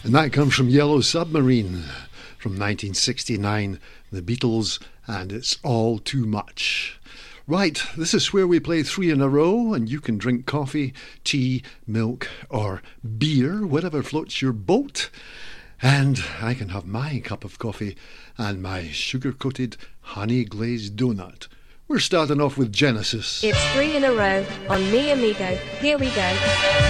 And that comes from Yellow Submarine from 1969, The Beatles, and It's All Too Much. Right, this is where we play three in a row, and you can drink coffee, tea, milk, or beer, whatever floats your boat. And I can have my cup of coffee and my sugar-coated honey-glazed donut. We're starting off with Genesis. It's three in a row on Mi Amigo. Here we go.